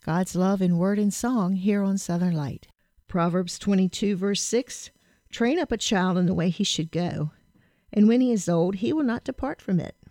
God's love in word and song here on Southern Light. Proverbs 22, verse 6, Train up a child in the way he should go, and when he is old, he will not depart from it.